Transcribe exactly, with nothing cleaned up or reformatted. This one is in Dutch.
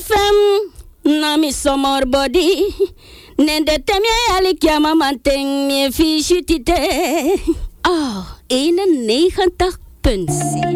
F M, na mi summer body. Nende temje alikia mama ting mi fi shitite. Oh, eenennegentig punt zeven.